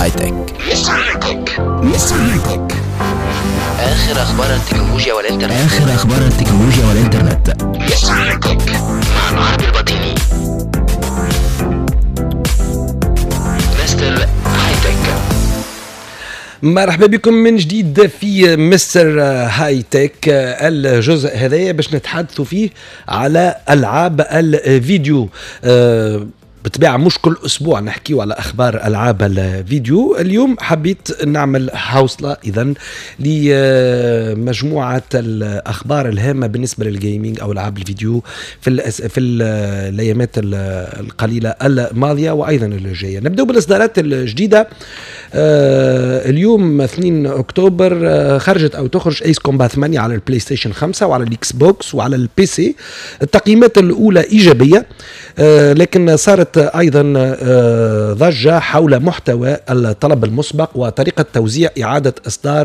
هاي تك. مستر هاي تك. آخر أخبار التكنولوجيا والإنترنت. مستر هاي تك مع العربي الباطني. مستر هاي تك. مرحبا بكم من جديد في مستر هاي تك. الجزء هذا باش نتحدثوا فيه على ألعاب الفيديو. بطبيعة مش كل أسبوع نحكيو على أخبار ألعاب الفيديو. اليوم حبيت نعمل حوصلة إذن لمجموعة الأخبار الهامة بالنسبة للجيمينج أو ألعاب الفيديو في الأيامات القليلة الماضية وأيضا الجاية. نبدأ بالإصدارات الجديدة. اليوم 2 أكتوبر خرجت أو تخرج ايس كومبات 8 على البلاي ستيشن 5 وعلى الإكس بوكس وعلى البي سي. التقييمات الأولى إيجابية، لكن صارت أيضا ضجة حول محتوى الطلب المسبق وطريقة توزيع إعادة إصدار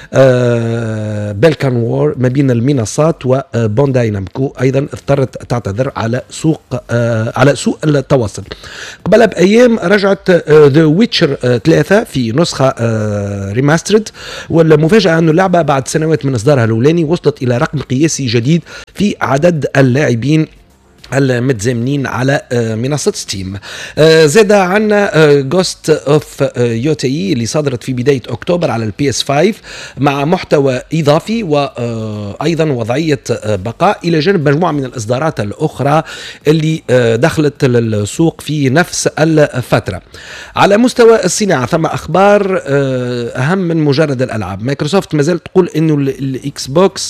بلكان وور ما بين المنصات. وبونداي نامكو أيضا اضطرت تعتذر على سوء التواصل. قبل بأيام رجعت ذا ويتشر 3 في نسخة ريماسترد، والمفاجأة أن اللعبة بعد سنوات من إصدارها الأولاني وصلت إلى رقم قياسي جديد في عدد اللاعبين المتزامنين على منصة ستيم. زاد عنا جوست اوف يوتي اللي صدرت في بداية أكتوبر على البي اس 5 مع محتوى إضافي وأيضا وضعية بقاء إلى جانب مجموعة من الإصدارات الأخرى اللي دخلت للسوق في نفس الفترة. على مستوى الصناعة ثم أخبار أهم من مجرد الألعاب. مايكروسوفت ما زالت تقول إنه الإكس بوكس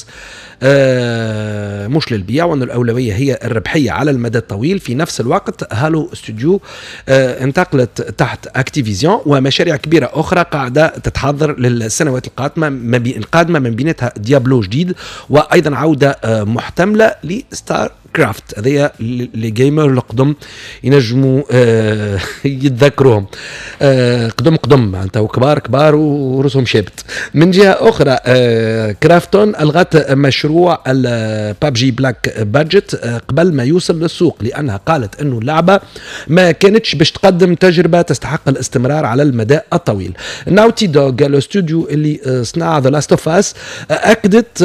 مش للبيع وأن الأولوية هي الربحية على المدى الطويل. في نفس الوقت هالو استوديو انتقلت تحت اكتيفيزيون ومشاريع كبيرة أخرى قاعدة تتحضر للسنوات القادمة من بينتها ديابلو جديد وأيضا عودة محتملة لستار كرافت. هذه اللي جيمر القدم ينجموا يتذكروهم. قدم انت وكبار ورسهم شابت. من جهة أخرى كرافتون ألغت مشروع البابجي بلاك بادجت قبل ما يوصل للسوق، لأنها قالت أنه اللعبة ما كانتش باش تقدم تجربة تستحق الاستمرار على المدى الطويل. ناوتي دوغ الاستوديو اللي صنع ذا لاست اوف اس أكدت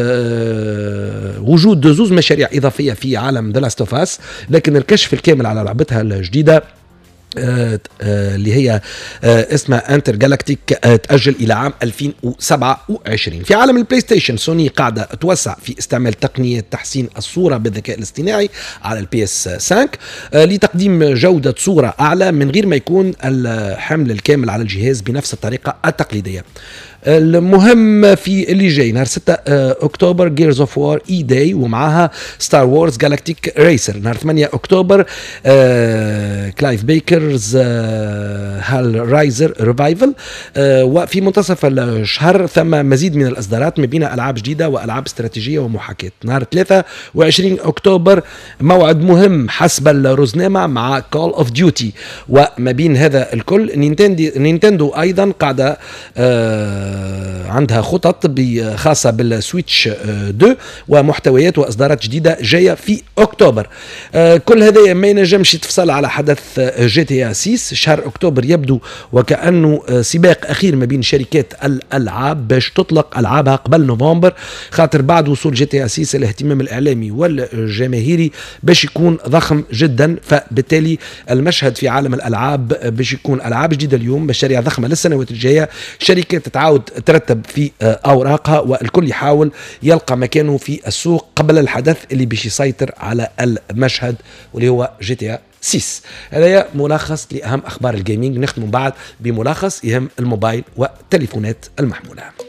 وجود زوز مشاريع إضافية في عالم ذا لاست اوف اس، لكن الكشف الكامل على لعبتها الجديدة اللي هي اسمها انتر جالاكتيك تأجل إلى عام 2027. في عالم البلاي ستيشن سوني قاعدة توسع في استعمال تقنية تحسين الصورة بالذكاء الاصطناعي على البي اس 5 لتقديم جودة صورة أعلى من غير ما يكون الحمل الكامل على الجهاز بنفس الطريقة التقليدية. المهم في اللي جاي نهار 6 أكتوبر جيرز اوف وار اي داي ومعها ستار وورز جالاكتيك ريسر. نهار 8 أكتوبر كلايف بيكرز هال رايزر ريفايفل. وفي منتصف الشهر ثم مزيد من الإصدارات ما بين ألعاب جديدة وألعاب استراتيجية ومحاكاة. نهار 23 أكتوبر موعد مهم حسب الروزنامة مع كول اوف ديوتي. وما بين هذا الكل نينتندو أيضا قاعدة عندها خطط خاصة بالسويتش 2 ومحتويات وإصدارات جديدة جاية في أكتوبر. كل هذا ما ينجمش يتفصل على حدث جي تي اي 6. شهر أكتوبر يبدو وكأنه سباق أخير ما بين شركات الألعاب باش تطلق ألعابها قبل نوفمبر، خاطر بعد وصول جي تي اي 6 الاهتمام الإعلامي والجماهيري باش يكون ضخم جدا. فبالتالي المشهد في عالم الألعاب باش يكون ألعاب جديدة اليوم، مشاريع ضخمة للسنوات الجاية، شركات تعاود ترتب في أوراقها والكل يحاول يلقى مكانه في السوق قبل الحدث اللي باش يسيطر على المشهد واللي هو جي تي 6. هذا ملخص لأهم أخبار الجيمينج. نختم بعد بملخص يهم الموبايل والتليفونات المحمولة.